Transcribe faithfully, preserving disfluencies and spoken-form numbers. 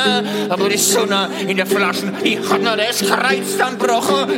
aber die Sonne in der Flaschen, die hat noch das Kreuz dann gebrochen.